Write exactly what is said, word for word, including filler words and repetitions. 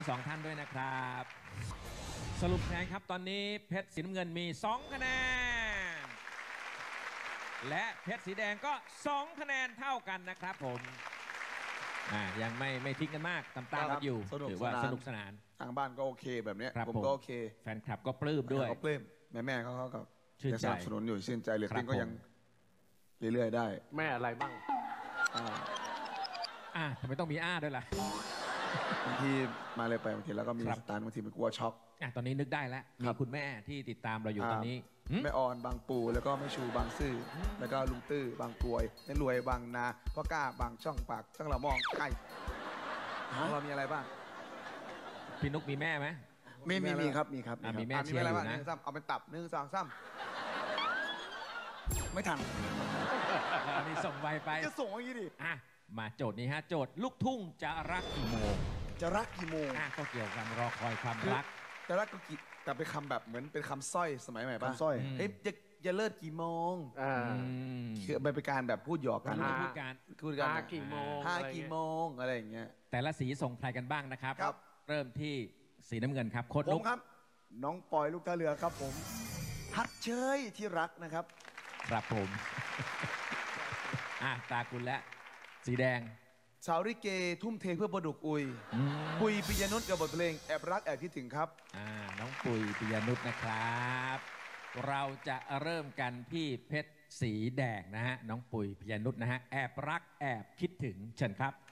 สองท่านด้วยนะครับสรุปคะแนนครับตอนนี้เพชรสีน้ำเงินมีสองคะแนนและเพชรสีแดงก็สองคะแนนเท่ากันนะครับผมอ่ายังไม่ไม่ทิ้งกันมากตามตามกันอยู่ถือว่าสนุกสนานทางบ้านก็โอเคแบบนี้ผมก็โอเคแฟนคลับก็ปลื้มด้วยเขาปลื้มแม่แม่เขาก็ชื่นใจสนับสนุนอยู่ชื่นใจเรตติ้งก็ยังเรื่อยๆได้แม่อะไรบ้างอ่าทำไมต้องมีอ้าด้วยล่ะบางทีมาเลยไปบางทีแล้วก็มีสตาร์บางทีมันกลัวช็อกอ่ะตอนนี้นึกได้แล้วมีคุณแม่ที่ติดตามเราอยู่ตอนนี้แม่ออนบางปูแล้วก็แม่ชูบางซื่อแล้วก็ลุงตื้อบางกรวยแม่รวยบางนาพ่อกล้าบางช่องปากช่างละมองใกล้เรามีอะไรบ้างพี่นุกมีแม่ไหมมีมีมีครับมีครับมีแม่เชียร์อยู่นะเอาเป็นตับหนึ่งสองสามไม่ทันอันนี้ส่งไวไปจะส่งอย่างนี้ดิอ่ะมาโจทย์นี้ฮะโจทย์ลูกทุ่งจะรักกี่โมงจะรักกี่โมงอ่ะก็เกี่ยวกับรอคอยความรักจะรักก็กี่แต่เป็นคำแบบเหมือนเป็นคำสร้อยสมัยใหม่ป่ะคำสร้อยเฮ้ยจะจะเลิศกี่โมงคือมันเป็นการแบบพูดหยอกกันพูดการพูดกันห้ากี่โมงห้ากี่โมงอะไรอย่างเงี้ยแต่ละสีส่งใครกันบ้างนะครับเริ่มที่สีน้ำเงินครับโค้ดนุ๊กครับน้องปอยลูกท่าเรือครับผมฮัดเชยที่รักนะครับครับผมอ่ะตาคุณและสีแดงสาวริเกทุ่มเทเพื่อประดุกอุยปุยปิยนุชกับบทเพลงแอบรักแอบคิดถึงครับอ่าน้องปุยปิยนุชนะครับเราจะเริ่มกันที่เพชรสีแดงนะฮะน้องปุยปิยนุชนะฮะแอบรักแอบคิดถึงเชิญครับ